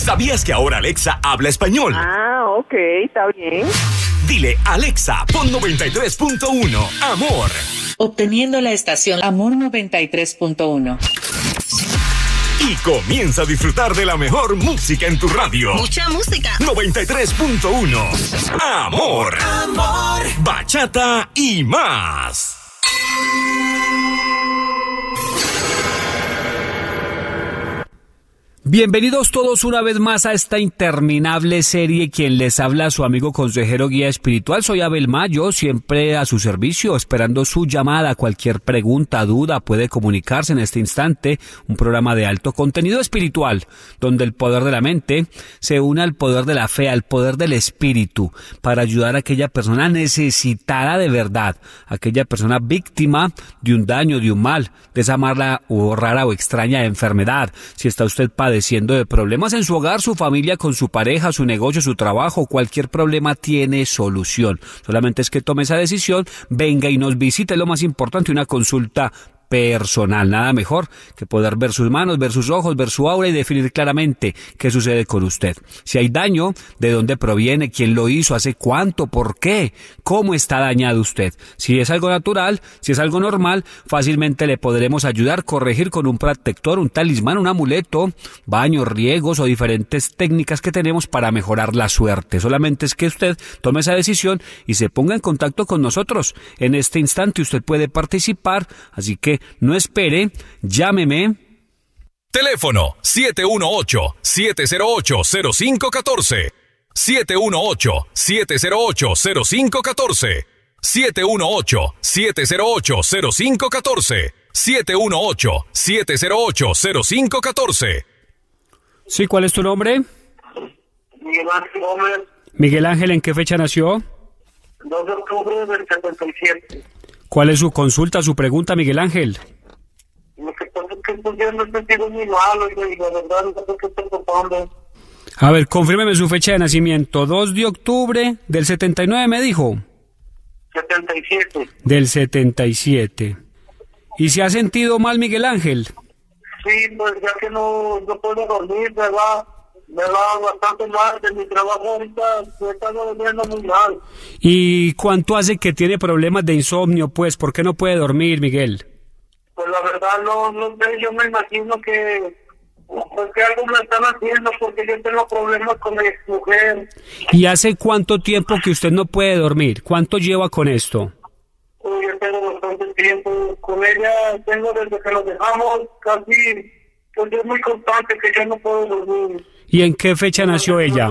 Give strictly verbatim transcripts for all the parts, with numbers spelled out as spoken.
¿Sabías que ahora Alexa habla español? Ah, ok, está bien. Dile, Alexa, pon noventa y tres punto uno, Amor. Obteniendo la estación Amor noventa y tres punto uno. Y comienza a disfrutar de la mejor música en tu radio. Mucha música. noventa y tres punto uno. Amor. Amor. Bachata y más. Bienvenidos todos una vez más a esta interminable serie. Quien les habla, su amigo consejero guía espiritual. Soy Abel Mayo, siempre a su servicio, esperando su llamada. Cualquier pregunta, duda, puede comunicarse en este instante. Un programa de alto contenido espiritual, donde el poder de la mente se une al poder de la fe, al poder del espíritu, para ayudar a aquella persona necesitada de verdad, aquella persona víctima de un daño, de un mal, de esa mala o rara o extraña enfermedad. Si está usted padeciendo de problemas en su hogar, su familia, con su pareja, su negocio, su trabajo, cualquier problema tiene solución. Solamente es que tome esa decisión, venga y nos visite. Lo más importante, una consulta personal. Nada mejor que poder ver sus manos, ver sus ojos, ver su aura y definir claramente qué sucede con usted. Si hay daño, de dónde proviene, quién lo hizo, hace cuánto, por qué, cómo está dañado usted. Si es algo natural, si es algo normal, fácilmente le podremos ayudar, corregir con un protector, un talismán, un amuleto, baños, riegos o diferentes técnicas que tenemos para mejorar la suerte. Solamente es que usted tome esa decisión y se ponga en contacto con nosotros. En este instante usted puede participar, así que no espere, llámeme. Teléfono siete uno ocho, siete cero ocho, cero cinco uno cuatro. siete uno ocho, siete cero ocho, cero cinco uno cuatro. siete uno ocho, siete cero ocho, cero cinco uno cuatro. siete uno ocho, siete cero ocho, cero cinco uno cuatro. Sí, ¿cuál es tu nombre? Miguel Ángel Gómez. Miguel Ángel, ¿en qué fecha nació? dos de octubre del setenta y siete. ¿Cuál es su consulta, su pregunta, Miguel Ángel? Lo que pasa es que estoy viendo este tiro muy malo y la verdad no sé qué estoy tratando. A ver, confírmeme su fecha de nacimiento. dos de octubre del setenta y nueve, me dijo. setenta y siete. Del setenta y siete. ¿Y se ha sentido mal, Miguel Ángel? Sí, pues ya que no, no puedo dormir, me va, me va bastante mal de mi trabajo ahorita, me está durmiendo muy mal. ¿Y cuánto hace que tiene problemas de insomnio, pues? ¿Por qué no puede dormir, Miguel? Pues la verdad no, no sé, yo me imagino que, pues que algo me están haciendo porque yo tengo problemas con mi mujer. ¿Y hace cuánto tiempo que usted no puede dormir? ¿Cuánto lleva con esto? Pues yo tengo bastante tiempo con ella, tengo desde que nos dejamos casi, pues es muy constante que yo no puedo dormir. ¿Y en qué fecha nació ella?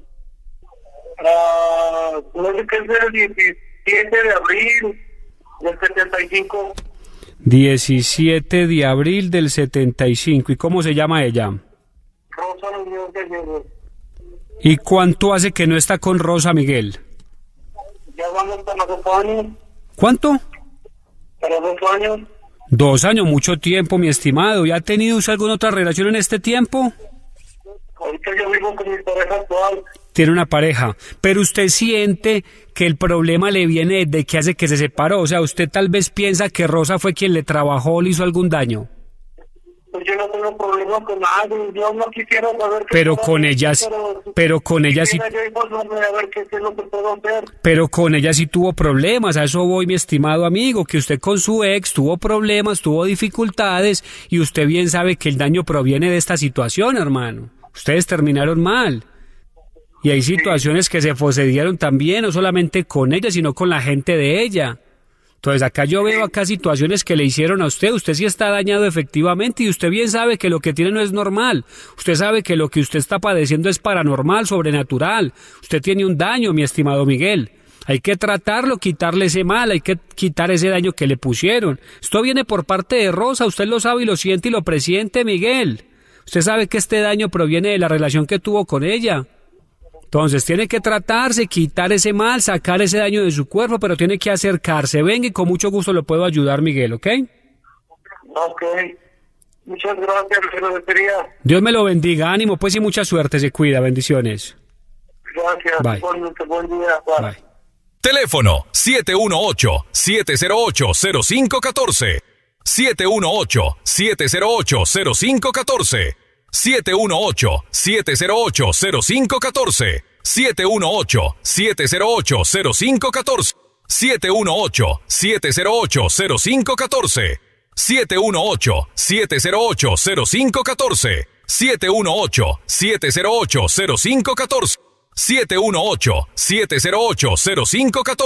Ah, no sé qué es el diecisiete de abril del setenta y cinco. diecisiete de abril del setenta y cinco. ¿Y cómo se llama ella? Rosa Muñoz Gallegos. ¿Y cuánto hace que no está con Rosa, Miguel? Ya vamos para dos años. ¿Cuánto? Para dos años. Dos años, mucho tiempo, mi estimado. ¿Y ha tenido usted alguna otra relación en este tiempo? Ahorita yo vivo con mi pareja actual. Tiene una pareja, pero usted siente que el problema le viene de que hace que se separó. O sea, usted tal vez piensa que Rosa fue quien le trabajó o le hizo algún daño. Pues yo no tengo problema con nadie, yo no quisiera saber qué Pero puedo con hacer, ella, pero, pero con ella sí, quisiera yo informarme a ver qué es lo que puedo hacer. pero con ella sí tuvo problemas. A eso voy, mi estimado amigo, que usted con su ex tuvo problemas, tuvo dificultades, y usted bien sabe que el daño proviene de esta situación, hermano. Ustedes terminaron mal. Y hay situaciones que se sucedieron también, no solamente con ella, sino con la gente de ella. Entonces acá yo veo acá situaciones que le hicieron a usted. Usted sí está dañado efectivamente y usted bien sabe que lo que tiene no es normal. Usted sabe que lo que usted está padeciendo es paranormal, sobrenatural. Usted tiene un daño, mi estimado Miguel. Hay que tratarlo, quitarle ese mal, hay que quitar ese daño que le pusieron. Esto viene por parte de Rosa, usted lo sabe y lo siente y lo presiente, Miguel. Usted sabe que este daño proviene de la relación que tuvo con ella. Entonces tiene que tratarse, quitar ese mal, sacar ese daño de su cuerpo, pero tiene que acercarse. Venga y con mucho gusto lo puedo ayudar, Miguel, ¿ok? Ok. Muchas gracias, me agradecería. Dios me lo bendiga, ánimo pues y mucha suerte, se cuida, bendiciones. Gracias, Bye. buen, buen día. Bye. Bye. Teléfono siete uno ocho, siete cero ocho, cero cinco uno cuatro. siete uno ocho, siete cero ocho, cero cinco uno cuatro. siete uno ocho, siete cero ocho, cero cinco uno cuatro. siete uno ocho, siete cero ocho, cero cinco uno cuatro. siete uno ocho, siete cero ocho, cero cinco uno cuatro. siete uno ocho, siete cero ocho, cero cinco uno cuatro. siete uno ocho, siete cero ocho, cero cinco uno cuatro. siete uno ocho, siete cero ocho, cero cinco uno cuatro.